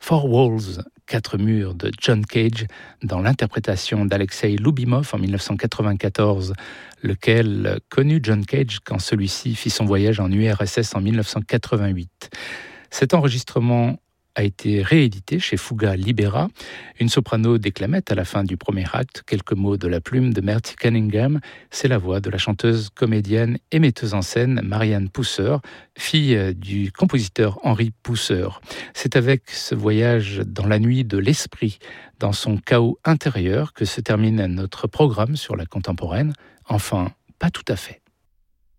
Four Walls, 4 murs de John Cage dans l'interprétation d'Alexei Loubimov en 1994, lequel connut John Cage quand celui-ci fit son voyage en URSS en 1988. Cet enregistrement a été réédité chez Fuga Libera. Une soprano déclamette à la fin du premier acte quelques mots de la plume de Mertie Cunningham. C'est la voix de la chanteuse, comédienne et metteuse en scène Marianne Pousser, fille du compositeur Henri Pousser. C'est avec ce voyage dans la nuit de l'esprit, dans son chaos intérieur, que se termine notre programme sur la contemporaine. Enfin, pas tout à fait.